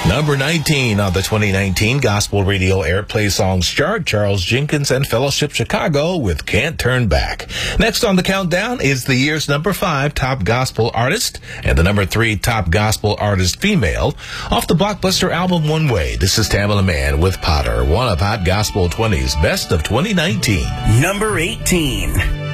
Number 19 on the 2019 Gospel Radio Airplay Songs chart, Charles Jenkins and Fellowship Chicago with Can't Turn Back. Next on the countdown is the year's number 5 top gospel artist and the number 3 top gospel artist female. Off the blockbuster album One Way, this is Tamela Mann with Potter, one of Hot Gospel 20's Best of 2019. Number 18.